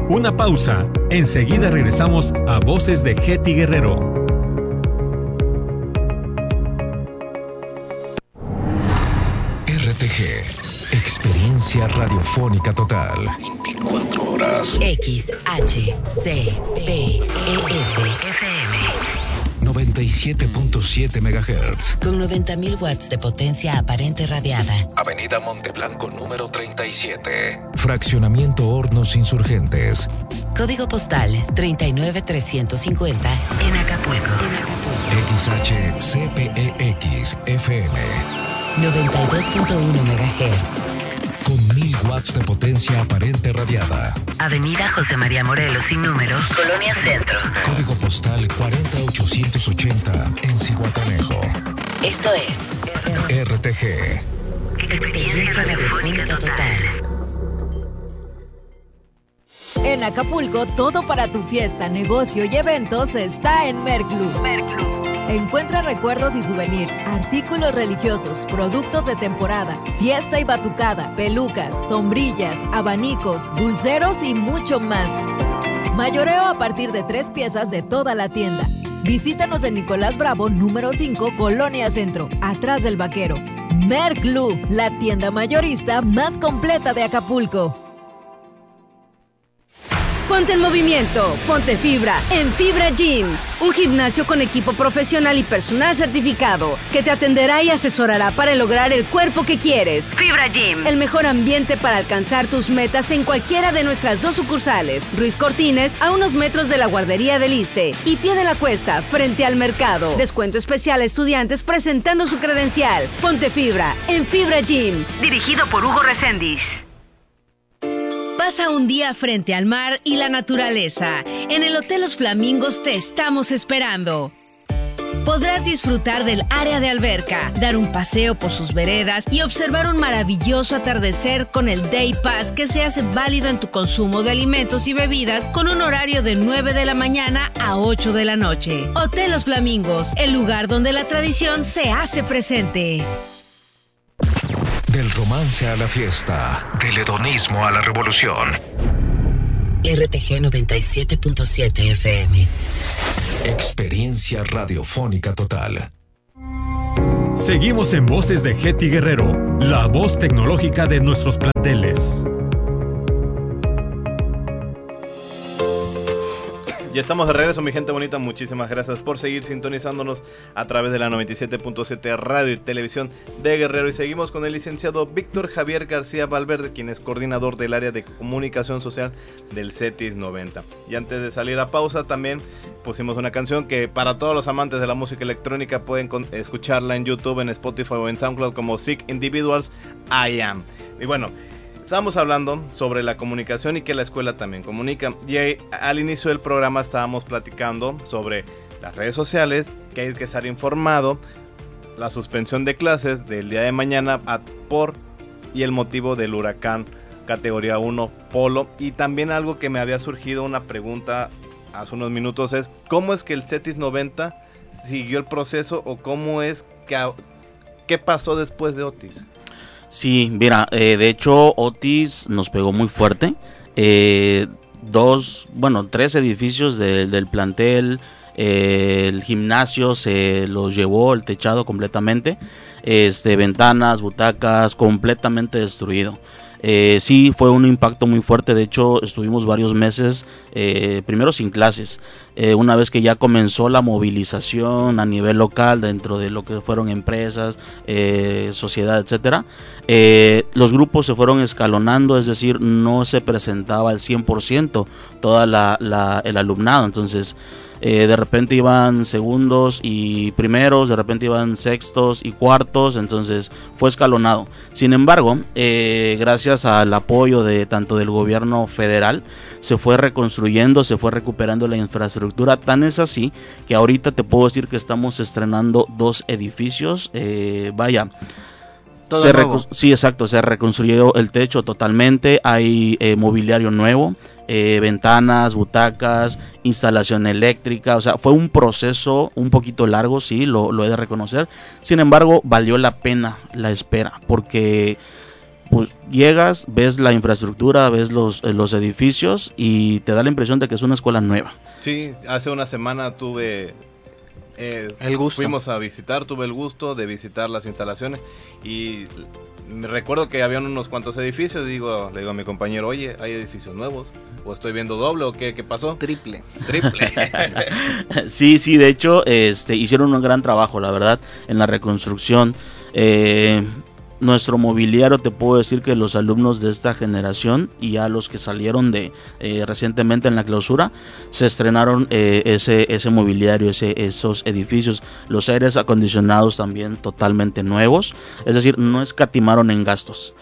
Una pausa. Enseguida regresamos a Voces de Getty Guerrero. RTG, experiencia radiofónica total. 24 horas. XHCPES FM 97.7 MHz. con 90.000 watts de potencia aparente radiada. Avenida Monteblanco número 37. Fraccionamiento Hornos Insurgentes. Código postal 39350 en Acapulco. XHCPEX FM. 92.1 MHz. Con 1000 watts de potencia aparente radiada. Avenida José María Morelos sin número, Colonia Centro. Código postal 40880 en Zihuatanejo. Esto es RTG. Experiencia Radiofónica Total. En Acapulco, todo para tu fiesta, negocio y eventos está en Merclub. Encuentra recuerdos y souvenirs, artículos religiosos, productos de temporada, fiesta y batucada, pelucas, sombrillas, abanicos, dulceros y mucho más. Mayoreo a partir de 3 piezas de toda la tienda. Visítanos en Nicolás Bravo, número 5, Colonia Centro, atrás del Vaquero. Merclub, la tienda mayorista más completa de Acapulco. Ponte en movimiento, ponte fibra en Fibra Gym, un gimnasio con equipo profesional y personal certificado que te atenderá y asesorará para lograr el cuerpo que quieres. Fibra Gym, el mejor ambiente para alcanzar tus metas en cualquiera de nuestras 2 sucursales, Ruiz Cortines a unos metros de la guardería del Iste y Pie de la Cuesta frente al mercado. Descuento especial a estudiantes presentando su credencial. Ponte fibra en Fibra Gym, dirigido por Hugo Reséndiz. Pasa un día frente al mar y la naturaleza. En el Hotel Los Flamingos te estamos esperando. Podrás disfrutar del área de alberca, dar un paseo por sus veredas y observar un maravilloso atardecer con el Day Pass que se hace válido en tu consumo de alimentos y bebidas con un horario de 9 de la mañana a 8 de la noche. Hotel Los Flamingos, el lugar donde la tradición se hace presente. Del romance a la fiesta, del hedonismo a la revolución. RTG 97.7 FM. Experiencia radiofónica total. Seguimos en Voces de Getty Guerrero, la voz tecnológica de nuestros planteles. Ya estamos de regreso, mi gente bonita. Muchísimas gracias por seguir sintonizándonos a través de la 97.7 Radio y Televisión de Guerrero. Y seguimos con el licenciado Víctor Javier García Valverde, quien es coordinador del área de comunicación social del CETIS 90. Y antes de salir a pausa, también pusimos una canción que para todos los amantes de la música electrónica pueden escucharla en YouTube, en Spotify o en SoundCloud como Sick Individuals, I Am. Y bueno, estábamos hablando sobre la comunicación y que la escuela también comunica. Y ahí, al inicio del programa estábamos platicando sobre las redes sociales, que hay que estar informado, la suspensión de clases del día de mañana y el motivo del huracán categoría 1 Polo. Y también algo que me había surgido una pregunta hace unos minutos es, ¿cómo es que el CETIS 90 siguió el proceso o qué pasó después de Otis? Sí, mira, de hecho Otis nos pegó muy fuerte. 3 edificios del plantel, el gimnasio se los llevó, el techado completamente, ventanas, butacas, completamente destruido. Sí, fue un impacto muy fuerte. De hecho, estuvimos varios meses primero sin clases. Una vez que ya comenzó la movilización a nivel local dentro de lo que fueron empresas, sociedad, etcétera, los grupos se fueron escalonando, es decir, no se presentaba al 100% toda el alumnado. Entonces, de repente iban segundos y primeros, de repente iban sextos y cuartos, entonces fue escalonado. Sin embargo, gracias al apoyo de tanto del gobierno federal, se fue reconstruyendo, se fue recuperando la infraestructura. Tan es así que ahorita te puedo decir que estamos estrenando 2 edificios. Sí, exacto, se reconstruyó el techo totalmente, hay mobiliario nuevo, ventanas, butacas, instalación eléctrica. O sea, fue un proceso un poquito largo, sí, lo he de reconocer. Sin embargo, valió la pena la espera, porque pues llegas, ves la infraestructura, ves los edificios y te da la impresión de que es una escuela nueva. Sí, hace una semana tuve el gusto. Fuimos a visitar, tuve el gusto de visitar las instalaciones y me recuerdo que habían unos cuantos edificios. Le digo a mi compañero, oye, ¿hay edificios nuevos? ¿O estoy viendo doble o qué pasó? Triple. Sí, de hecho, hicieron un gran trabajo, la verdad, en la reconstrucción. Nuestro mobiliario, te puedo decir que los alumnos de esta generación y a los que salieron recientemente en la clausura, se estrenaron ese mobiliario, esos edificios, los aires acondicionados también totalmente nuevos, es decir, no escatimaron en gastos.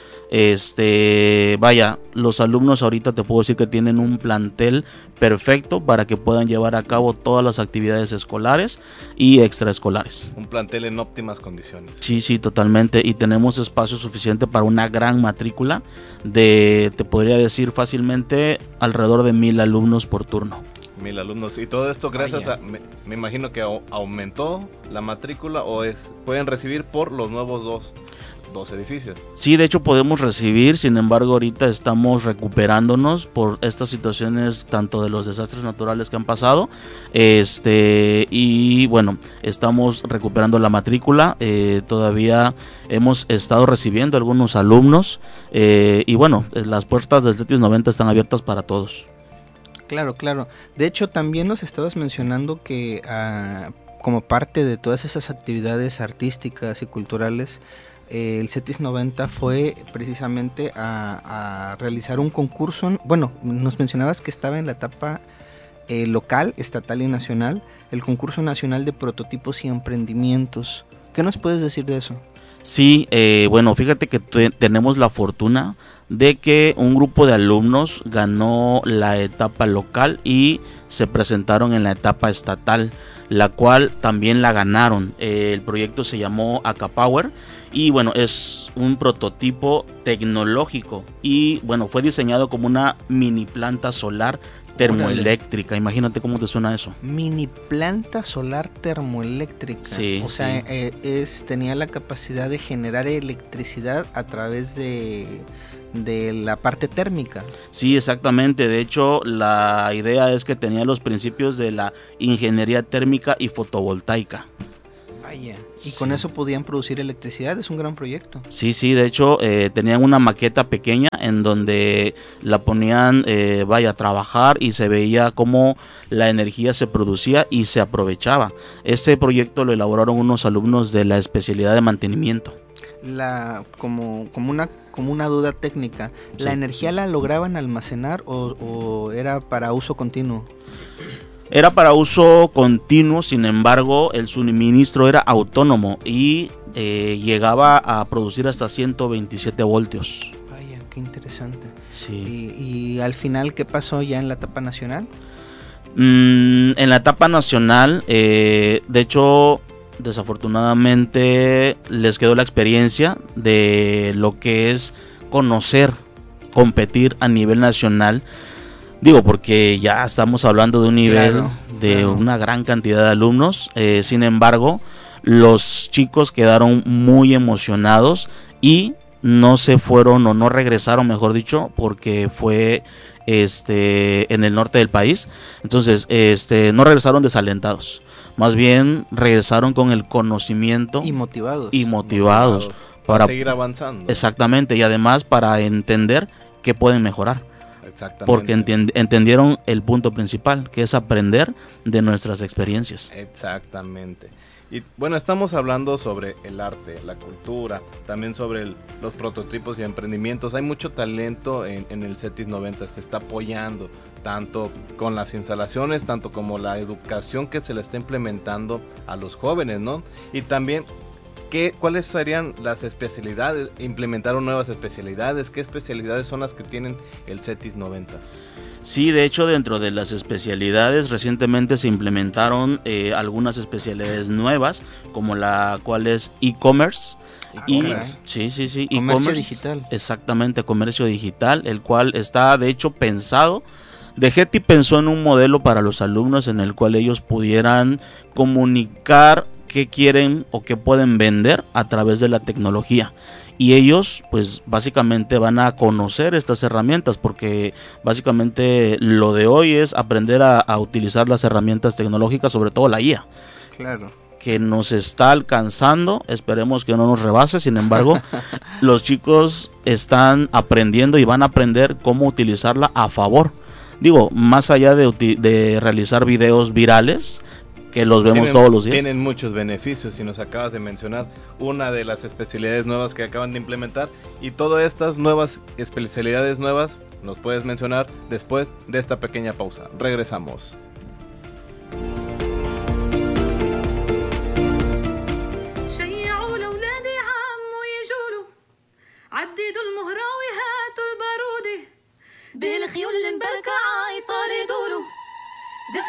Los alumnos ahorita te puedo decir que tienen un plantel perfecto para que puedan llevar a cabo todas las actividades escolares y extraescolares. Un plantel en óptimas condiciones. Sí, totalmente, y tenemos espacio suficiente para una gran matrícula te podría decir fácilmente alrededor de 1,000 alumnos por turno. 1,000 alumnos, y todo esto gracias me imagino que aumentó la matrícula o pueden recibir por los nuevos dos edificios. Sí, de hecho podemos recibir, sin embargo ahorita estamos recuperándonos por estas situaciones tanto de los desastres naturales que han pasado, y bueno, estamos recuperando la matrícula, todavía hemos estado recibiendo algunos alumnos, y bueno, las puertas del CETIS 90 están abiertas para todos. Claro. De hecho, también nos estabas mencionando que como parte de todas esas actividades artísticas y culturales, el CETIS 90 fue precisamente a realizar un concurso. Bueno, nos mencionabas que estaba en la etapa local, estatal y nacional, el concurso nacional de prototipos y emprendimientos. ¿Qué nos puedes decir de eso? Sí, bueno, fíjate que tenemos la fortuna de que un grupo de alumnos ganó la etapa local y se presentaron en la etapa estatal, la cual también la ganaron. El proyecto se llamó Acapower y bueno, es un prototipo tecnológico y bueno, fue diseñado como una mini planta solar termoeléctrica. Imagínate cómo te suena eso. Mini planta solar termoeléctrica. Sí, o sea, tenía la capacidad de generar electricidad a través de la parte térmica. Sí, exactamente. De hecho, la idea es que tenía los principios de la ingeniería térmica y fotovoltaica. Vaya. Y con eso podían producir electricidad. Es un gran proyecto. Sí, de hecho tenían una maqueta pequeña en donde la ponían a trabajar y se veía cómo la energía se producía y se aprovechaba. Este proyecto lo elaboraron unos alumnos de la especialidad de mantenimiento. Como una duda técnica, ¿la energía la lograban almacenar o era para uso continuo? Era para uso continuo, sin embargo, el suministro era autónomo y llegaba a producir hasta 127 voltios. Vaya, qué interesante. Sí. ¿Y al final qué pasó ya en la etapa nacional? En la etapa nacional, de hecho, desafortunadamente les quedó la experiencia de lo que es competir a nivel nacional. Digo, porque ya estamos hablando de un nivel una gran cantidad de alumnos. Sin embargo, los chicos quedaron muy emocionados y no se fueron o no regresaron, mejor dicho, porque fue en el norte del país. Entonces, no regresaron desalentados. Más bien regresaron con el conocimiento y motivados para seguir avanzando. Exactamente, y además para entender que pueden mejorar. Porque entendieron el punto principal, que es aprender de nuestras experiencias. Exactamente. Y bueno, estamos hablando sobre el arte, la cultura, también sobre los prototipos y emprendimientos. Hay mucho talento en el CETIS 90, se está apoyando tanto con las instalaciones, tanto como la educación que se le está implementando a los jóvenes, ¿no? Y también, ¿cuáles serían las especialidades? ¿Implementaron nuevas especialidades? ¿Qué especialidades son las que tienen el CETIS 90? Sí, de hecho, dentro de las especialidades recientemente se implementaron algunas especialidades nuevas, como la cual es e-commerce. Sí, comercio digital. Exactamente, comercio digital, el cual está de hecho pensado. DGETI pensó en un modelo para los alumnos en el cual ellos pudieran comunicar qué quieren o qué pueden vender a través de la tecnología. y ellos pues básicamente van a conocer estas herramientas, porque básicamente lo de hoy es aprender a utilizar las herramientas tecnológicas, sobre todo la IA. Claro. Que nos está alcanzando, esperemos que no nos rebase. Sin embargo, los chicos están aprendiendo y van a aprender cómo utilizarla a favor. Digo, más allá de realizar videos virales, que los vemos todos los días. Tienen muchos beneficios, y nos acabas de mencionar una de las especialidades nuevas que acaban de implementar, y todas estas nuevas especialidades nuevas nos puedes mencionar después de esta pequeña pausa. Regresamos.